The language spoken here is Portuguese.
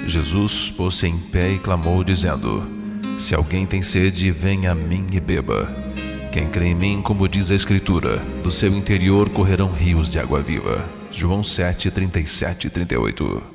Jesus pôs-se em pé e clamou, dizendo: Se alguém tem sede, venha a mim e beba. Quem crê em mim, como diz a Escritura, do seu interior correrão rios de água viva. João 7, 37 e 38.